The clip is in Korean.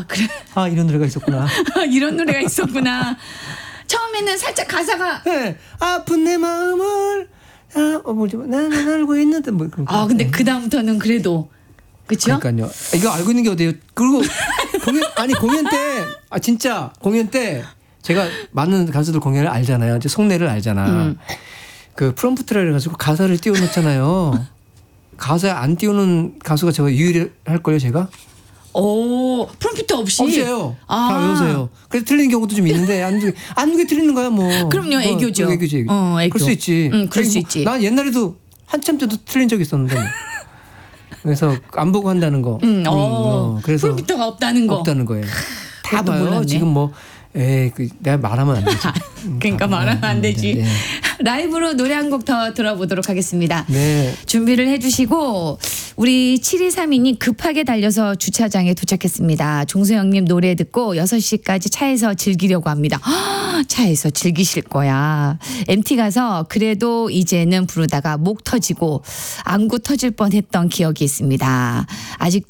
아, 그래. 아, 이런 노래가 있었구나. 이런 노래가 있었구나. 처음에는 살짝 가사가. 네. 아픈 내 마음을 나는 알고 있는데 뭐 그런 거. 아, 근데 그 다음부터는 그래도 그렇죠? 그러니까요. 이거 알고 있는 게 어때요? 그리고 공연 때 진짜 공연 때 제가 많은 가수들 공연을 알잖아요. 이제 속내를 알잖아. 그 프롬프트라 해가지고 가사를 띄워놓잖아요. 가사에 안 띄우는 가수가 제가 유일할 거예요, 제가. 오, 프롬프트 없이. 없어요. 다 외우세요. 그래서 틀리는 경우도 좀 있는데 안 두게 틀리는 거야, 뭐. 그럼요, 애교죠. 애교지. 애교. 그럴 수 있지. 그럴 수 있지. 난 옛날에도 한참 때도 틀린 적이 있었는데. 그래서 안 보고 한다는 거. 그래서 프롬프트가 없다는 거. 없다는 거예요. 다 봐요. 몰랐네. 지금 뭐. 내가 말하면 안 되지. 그러니까 말하면 안 되지. 네. 라이브로 노래 한 곡 더 들어보도록 하겠습니다. 네. 준비를 해주시고 우리 7232님 급하게 달려서 주차장에 도착했습니다. 종소영님 노래 듣고 6시까지 차에서 즐기려고 합니다. 차에서 즐기실 거야. MT 가서 그래도 이제는 부르다가 목 터지고 안구 터질 뻔했던 기억이 있습니다. 아직도